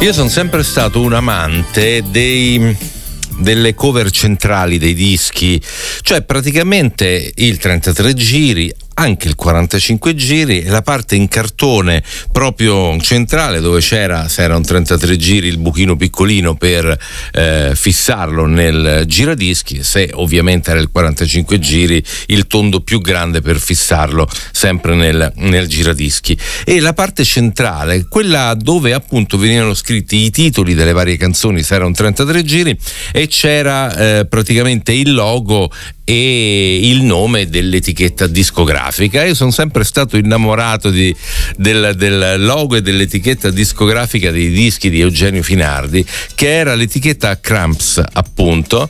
Io sono sempre stato un amante delle cover centrali dei dischi, cioè praticamente il 33 giri, anche il 45 giri e la parte in cartone proprio centrale dove c'era, se era un 33 giri, il buchino piccolino per fissarlo nel giradischi, se ovviamente era il 45 giri, il tondo più grande per fissarlo sempre nel giradischi. E la parte centrale, quella dove appunto venivano scritti i titoli delle varie canzoni, se era un 33 giri, e c'era praticamente il logo e il nome dell'etichetta discografica. Io sono sempre stato innamorato del logo e dell'etichetta discografica dei dischi di Eugenio Finardi, che era l'etichetta Cramps, appunto,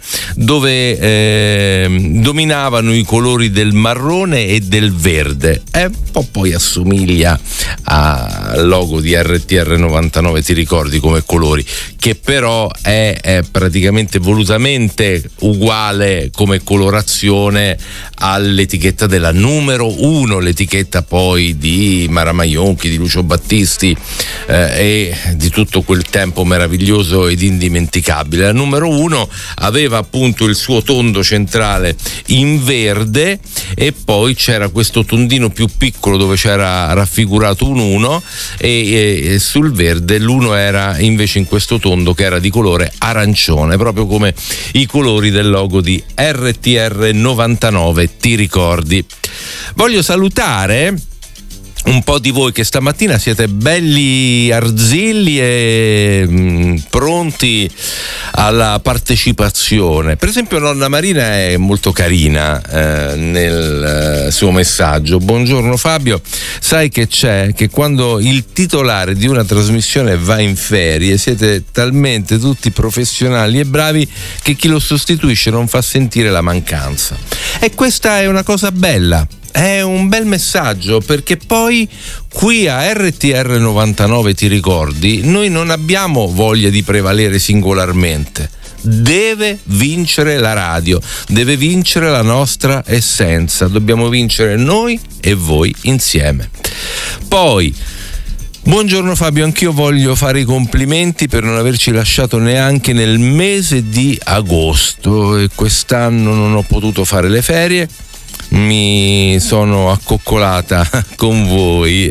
dove dominavano i colori del marrone e del verde. Un po' poi assomiglia al logo di RTR 99, ti ricordi, come colori, che però è praticamente volutamente uguale come colorazione all'etichetta della numero 1, l'etichetta poi di Mara Maionchi, di Lucio Battisti e di tutto quel tempo meraviglioso ed indimenticabile. La numero 1 aveva appunto il suo tondo centrale in verde e poi c'era questo tondino più piccolo dove c'era raffigurato un 1 e sul verde l'1 era invece in questo tondo che era di colore arancione, proprio come i colori del logo di RTR 99, ti ricordi? Voglio salutare un po' di voi che stamattina siete belli arzilli e pronti alla partecipazione. Per esempio nonna Marina è molto carina nel suo messaggio. Buongiorno Fabio, sai che c'è? Che quando il titolare di una trasmissione va in ferie siete talmente tutti professionali e bravi che chi lo sostituisce non fa sentire la mancanza. E questa è una cosa bella. È un bel messaggio, perché poi qui a RTR 99, ti ricordi, noi non abbiamo voglia di prevalere singolarmente. Deve vincere la radio, deve vincere la nostra essenza, dobbiamo vincere noi e voi insieme. Poi buongiorno Fabio, anch'io voglio fare i complimenti per non averci lasciato neanche nel mese di agosto e quest'anno non ho potuto fare le ferie. Mi sono accoccolata con voi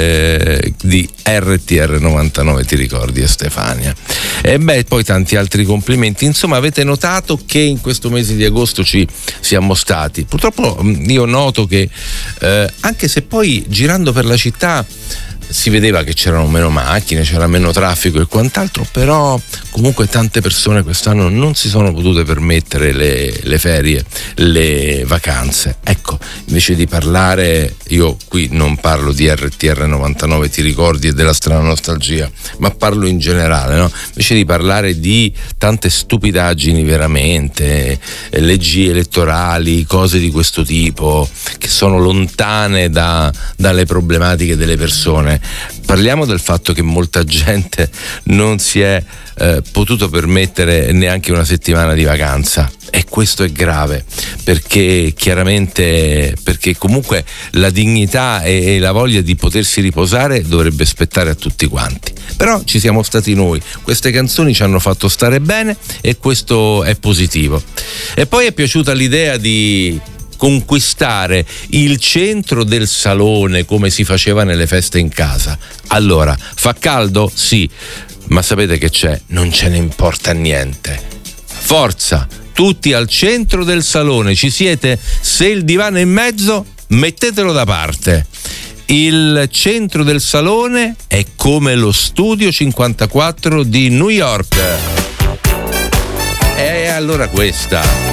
di RTR 99, ti ricordi, Stefania? E poi tanti altri complimenti. Insomma, avete notato che in questo mese di agosto ci siamo stati. Purtroppo io noto che anche se poi girando per la città si vedeva che c'erano meno macchine, c'era meno traffico e quant'altro, però comunque tante persone quest'anno non si sono potute permettere le ferie, le vacanze. Ecco, invece di parlare, io qui non parlo di RTR 99, ti ricordi, e della strana nostalgia, ma parlo in generale, no? Invece di parlare di tante stupidaggini veramente, leggi elettorali, cose di questo tipo che sono lontane dalle problematiche delle persone, parliamo del fatto che molta gente non si è potuto permettere neanche una settimana di vacanza, e questo è grave, perché chiaramente, perché comunque la dignità e la voglia di potersi riposare dovrebbe spettare a tutti quanti. Però ci siamo stati noi, queste canzoni ci hanno fatto stare bene e questo è positivo. E poi è piaciuta l'idea di conquistare il centro del salone come si faceva nelle feste in casa. Allora, fa caldo? Sì, ma sapete che c'è? Non ce ne importa niente. Forza, tutti al centro del salone, ci siete? Se il divano è in mezzo, mettetelo da parte. Il centro del salone è come lo Studio 54 di New York. E allora questa